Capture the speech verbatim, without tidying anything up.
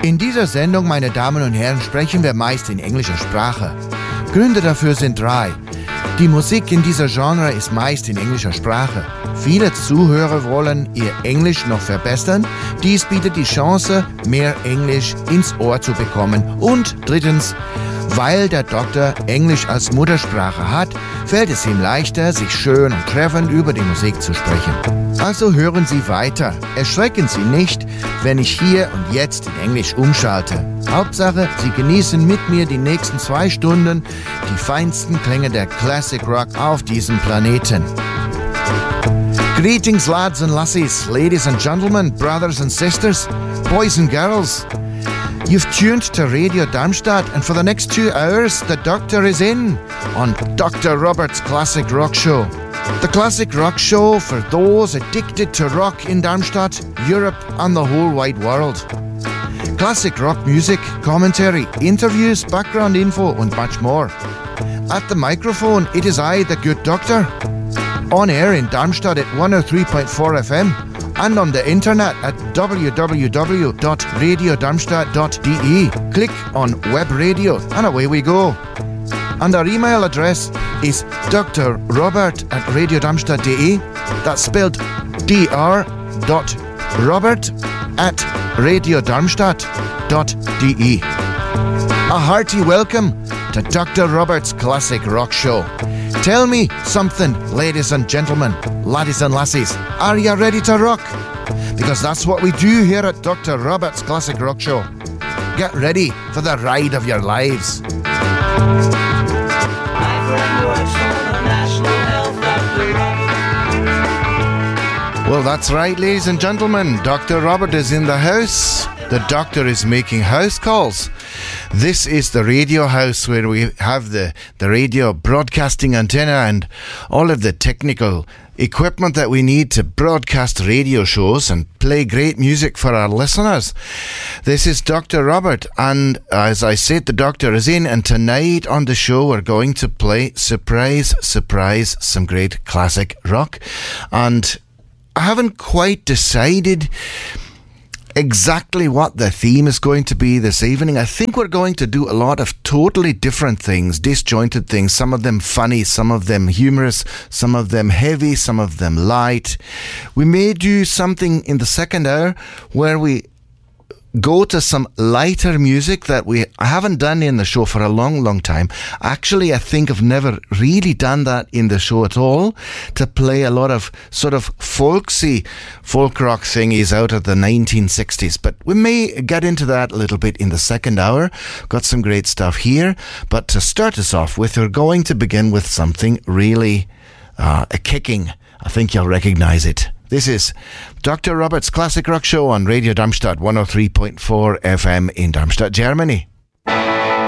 In dieser Sendung, meine Damen und Herren, sprechen wir meist in englischer Sprache. Gründe dafür sind drei. Die Musik in dieser Genre ist meist in englischer Sprache. Viele Zuhörer wollen ihr Englisch noch verbessern. Dies bietet die Chance, mehr Englisch ins Ohr zu bekommen. Und drittens, weil der Doktor Englisch als Muttersprache hat, fällt es ihm leichter, sich schön und treffend über die Musik zu sprechen. Also hören Sie weiter. Erschrecken Sie nicht, wenn ich hier und jetzt in Englisch umschalte. Hauptsache, Sie genießen mit mir die nächsten zwei Stunden die feinsten Klänge der Classic Rock auf diesem Planeten. Greetings, lads and lassies, ladies and gentlemen, brothers and sisters, boys and girls. You've tuned to Radio Darmstadt, and for the next two hours, the Doctor is in on Doctor Robert's Classic Rock Show. The Classic Rock Show for those addicted to rock in Darmstadt, Europe, and the whole wide world. Classic rock music, commentary, interviews, background info, and much more. At the microphone, it is I, the good Doctor. On air in Darmstadt at one oh three point four F M. And on the internet at w w w dot radio darmstadt dot d e. Click on Web Radio and away we go. And our email address is d r robert at radio darmstadt dot d e. That's spelled dr dot robert at radio darmstadt dot d e. A hearty welcome to Doctor Robert's Classic Rock Show. Tell me something, ladies and gentlemen, laddies and lassies. Are you ready to rock? Because that's what we do here at Doctor Robert's Classic Rock Show. Get ready for the ride of your lives. Well, that's right, ladies and gentlemen. Doctor Robert is in the house. The Doctor is making house calls. This is the radio house where we have the, the radio broadcasting antenna and all of the technical equipment that we need to broadcast radio shows and play great music for our listeners. This is Doctor Robert, and as I said, the Doctor is in, and tonight on the show we're going to play, surprise, surprise, some great classic rock. And I haven't quite decided exactly what the theme is going to be this evening. I think we're going to do a lot of totally different things, disjointed things, some of them funny, some of them humorous, some of them heavy, some of them light. We may do something in the second hour where we go to some lighter music that we haven't done in the show for a long, long time. Actually, I think I've never really done that in the show at all, to play a lot of sort of folksy folk rock thingies out of the nineteen sixties. But we may get into that a little bit in the second hour. Got some great stuff here. But to start us off with, we're going to begin with something really uh, a kicking. I think you'll recognize it. This is Doctor Robert's Classic Rock Show on Radio Darmstadt one oh three point four F M in Darmstadt, Germany.